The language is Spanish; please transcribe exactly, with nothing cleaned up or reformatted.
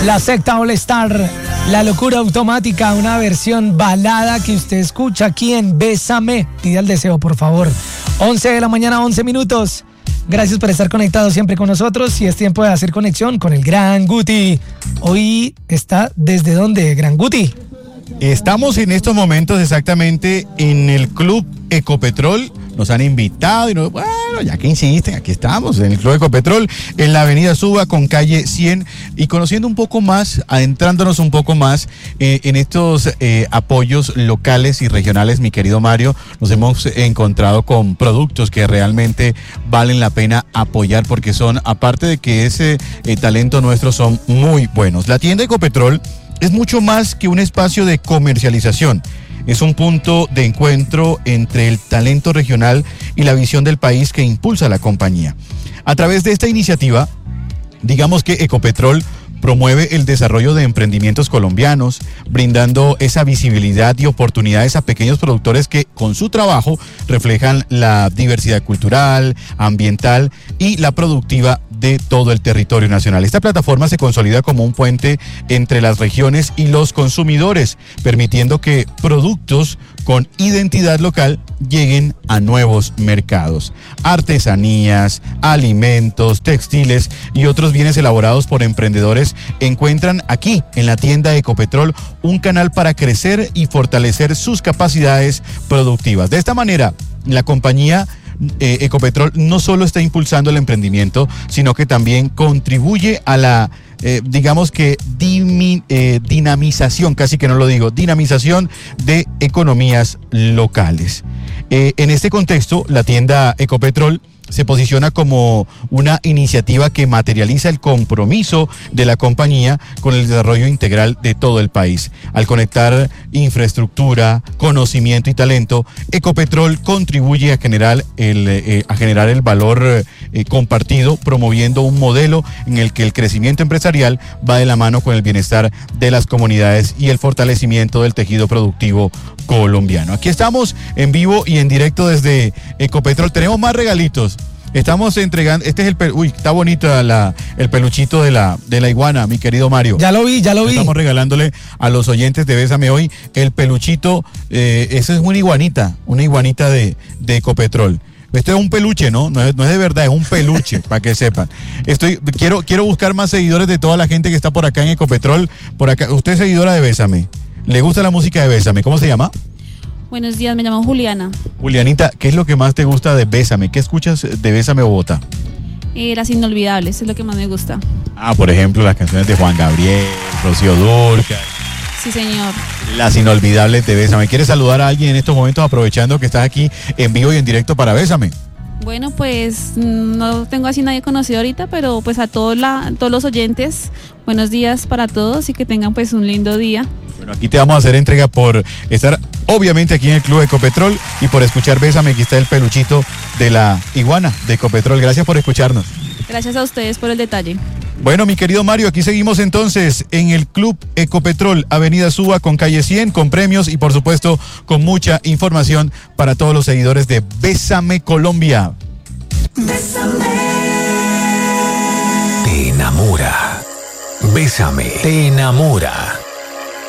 La secta All Star, La locura automática, una versión balada que usted escucha aquí en Bésame. Pide el deseo, por favor. once de la mañana, once minutos. Gracias por estar conectados siempre con nosotros y es tiempo de hacer conexión con el Gran Guti. Hoy está ¿desde dónde, Gran Guti? Estamos en estos momentos exactamente en el Club Ecopetrol. Nos han invitado y nos, bueno, ya que insisten, aquí estamos en el Club Ecopetrol, en la avenida Suba con calle cien, y conociendo un poco más, adentrándonos un poco más eh, en estos eh, apoyos locales y regionales, mi querido Mario. Nos hemos encontrado con productos que realmente valen la pena apoyar porque son, aparte de que ese eh, talento nuestro, son muy buenos. La tienda Ecopetrol es mucho más que un espacio de comercialización. Es un punto de encuentro entre el talento regional y la visión del país que impulsa la compañía. A través de esta iniciativa, digamos que Ecopetrol promueve el desarrollo de emprendimientos colombianos, brindando esa visibilidad y oportunidades a pequeños productores que con su trabajo reflejan la diversidad cultural, ambiental y la productiva de todo el territorio nacional. Esta plataforma se consolida como un puente entre las regiones y los consumidores, permitiendo que productos con identidad local lleguen a nuevos mercados. Artesanías, alimentos, textiles y otros bienes elaborados por emprendedores encuentran aquí, en la tienda Ecopetrol, un canal para crecer y fortalecer sus capacidades productivas. De esta manera, la compañía Eh, Ecopetrol no solo está impulsando el emprendimiento, sino que también contribuye a la, eh, digamos que, dimi, eh, dinamización, casi que no lo digo, dinamización de economías locales. Eh, en este contexto, la tienda Ecopetrol se posiciona como una iniciativa que materializa el compromiso de la compañía con el desarrollo integral de todo el país. Al conectar infraestructura, conocimiento y talento, Ecopetrol contribuye a generar el, eh, a generar el valor eh, compartido, promoviendo un modelo en el que el crecimiento empresarial va de la mano con el bienestar de las comunidades y el fortalecimiento del tejido productivo colombiano. Aquí estamos en vivo y en directo desde Ecopetrol. Tenemos más regalitos. Estamos entregando, este es el, pel, uy, está bonito la, el peluchito de la, de la iguana, mi querido Mario. Ya lo vi, ya lo vi. Estamos regalándole a los oyentes de Bésame hoy el peluchito, eh, esa es una iguanita, una iguanita de, de Ecopetrol. Esto es un peluche, ¿no? No es, no es de verdad, es un peluche, para que sepan. Estoy, quiero, quiero buscar más seguidores de toda la gente que está por acá en Ecopetrol. Por acá, usted es seguidora de Bésame. ¿Le gusta la música de Bésame? ¿Cómo se llama? Buenos días, me llamo Juliana. Julianita, ¿qué es lo que más te gusta de Bésame? ¿Qué escuchas de Bésame Bogotá? Eh, las inolvidables, es lo que más me gusta. Ah, por ejemplo, las canciones de Juan Gabriel, Rocío Dúrcal. Sí, señor. Las inolvidables de Bésame. ¿Quieres saludar a alguien en estos momentos, aprovechando que estás aquí en vivo y en directo para Bésame? Bueno, pues no tengo así nadie conocido ahorita, pero pues a todos, la, todos los oyentes, buenos días para todos y que tengan pues un lindo día. Bueno, aquí te vamos a hacer entrega por estar obviamente aquí en el Club Ecopetrol y por escuchar Bésame. Aquí está el peluchito de la iguana de Ecopetrol. Gracias por escucharnos. Gracias a ustedes por el detalle. Bueno, mi querido Mario, aquí seguimos entonces en el Club Ecopetrol, avenida Suba con calle cien, con premios y por supuesto con mucha información para todos los seguidores de Bésame Colombia. Bésame. Te enamora. Bésame. Te enamora.